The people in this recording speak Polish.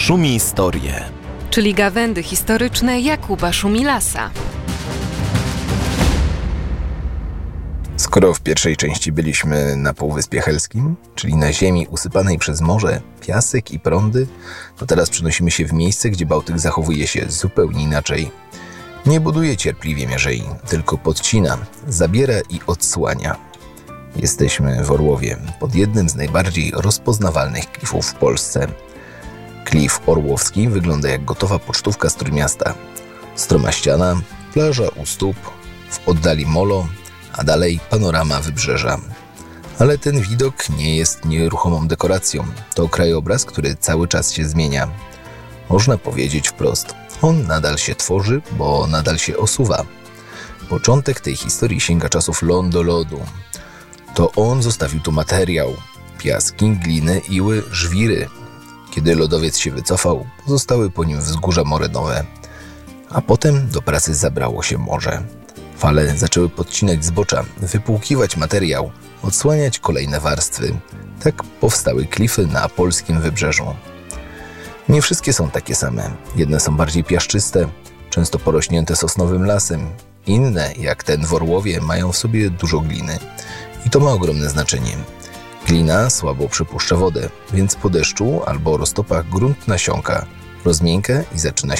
Szumistorie, czyli gawędy historyczne Jakuba Szumilasa. Skoro w pierwszej części byliśmy na Półwyspie Helskim, czyli na ziemi usypanej przez morze, piasek i prądy, to teraz przenosimy się w miejsce, gdzie Bałtyk zachowuje się zupełnie inaczej. Nie buduje cierpliwie mierzei, tylko podcina, zabiera i odsłania. Jesteśmy w Orłowie, pod jednym z najbardziej rozpoznawalnych klifów w Polsce. Klif Orłowski wygląda jak gotowa pocztówka z Trójmiasta. Stroma ściana, plaża u stóp, w oddali molo, a dalej panorama wybrzeża. Ale ten widok nie jest nieruchomą dekoracją. To krajobraz, który cały czas się zmienia. Można powiedzieć wprost, on nadal się tworzy, bo nadal się osuwa. Początek tej historii sięga czasów lądolodu. To on zostawił tu materiał, piaski, gliny, iły, żwiry. Kiedy lodowiec się wycofał, pozostały po nim wzgórza morynowe. A potem do pracy zabrało się morze. Fale zaczęły podcinać zbocza, wypłukiwać materiał, odsłaniać kolejne warstwy. Tak powstały klify na polskim wybrzeżu. Nie wszystkie są takie same. Jedne są bardziej piaszczyste, często porośnięte sosnowym lasem. Inne, jak ten w Orłowie, mają w sobie dużo gliny. I to ma ogromne znaczenie. Glina słabo przepuszcza wodę, więc po deszczu albo roztopach grunt nasiąka, rozmięka i zaczyna